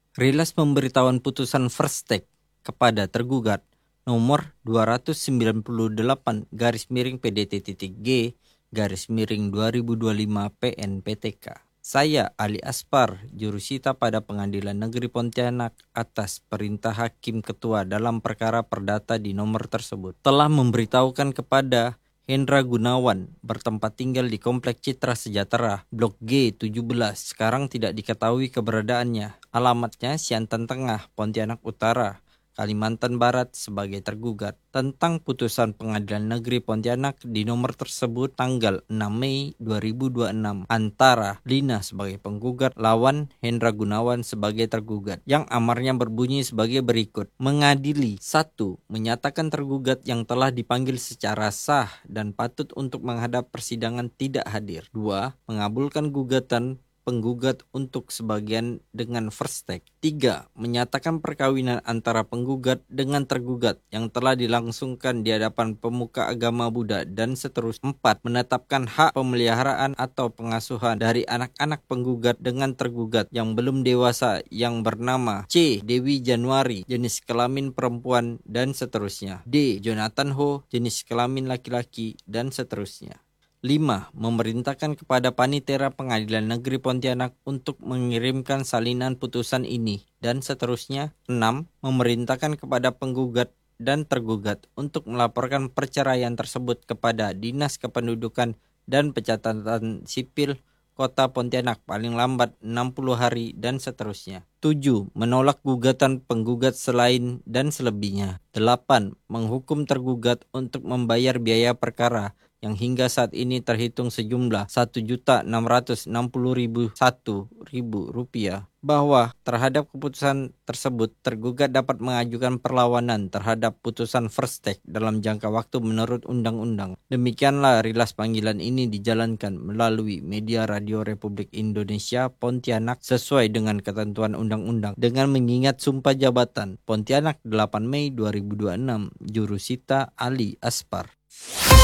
Rilas pemberitahuan putusan first take kepada tergugat nomor 298-PDT-G-2025 PNPTK. Saya Ali Aspar, jurusita pada Pengadilan Negeri Pontianak atas perintah Hakim Ketua dalam perkara perdata di nomor tersebut, telah memberitahukan kepada Hendra Gunawan bertempat tinggal di Komplek Citra Sejahtera, Blok G 17, sekarang tidak diketahui keberadaannya. Alamatnya Siantan Tengah, Pontianak Utara, Kalimantan Barat sebagai tergugat tentang putusan Pengadilan Negeri Pontianak di nomor tersebut tanggal 6 Mei 2026 antara Lina sebagai penggugat lawan Hendra Gunawan sebagai tergugat, yang amarnya berbunyi sebagai berikut. Mengadili: 1. Menyatakan tergugat yang telah dipanggil secara sah dan patut untuk menghadap persidangan tidak hadir. 2. Mengabulkan gugatan penggugat untuk sebagian dengan first take. 3. Menyatakan perkawinan antara penggugat dengan tergugat yang telah dilangsungkan di hadapan pemuka agama Buddha dan seterusnya. 4. Menetapkan hak pemeliharaan atau pengasuhan dari anak-anak penggugat dengan tergugat yang belum dewasa yang bernama C. Dewi Januari, jenis kelamin perempuan dan seterusnya. D. Jonathan Ho, jenis kelamin laki-laki dan seterusnya. 5. Memerintahkan kepada Panitera Pengadilan Negeri Pontianak untuk mengirimkan salinan putusan ini dan seterusnya. 6. Memerintahkan kepada penggugat dan tergugat untuk melaporkan perceraian tersebut kepada Dinas Kependudukan dan Pencatatan Sipil Kota Pontianak paling lambat 60 hari dan seterusnya. 7. Menolak gugatan penggugat selain dan selebihnya. 8. Menghukum tergugat untuk membayar biaya perkara yang hingga saat ini terhitung sejumlah Rp1.660.001 bahwa terhadap keputusan tersebut tergugat dapat mengajukan perlawanan terhadap putusan first take dalam jangka waktu menurut undang-undang. Demikianlah rilas panggilan ini dijalankan melalui media Radio Republik Indonesia Pontianak sesuai dengan ketentuan undang-undang dengan mengingat sumpah jabatan. Pontianak 8 Mei 2026, Jurusita Ali Aspar.